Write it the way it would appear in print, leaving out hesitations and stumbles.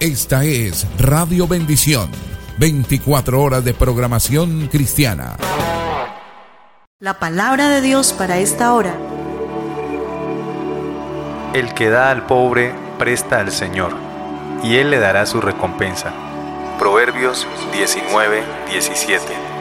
Esta es Radio Bendición, 24 horas de programación cristiana. La palabra de Dios para esta hora. El que da al pobre, presta al Señor, y Él le dará su recompensa. Proverbios 19:17.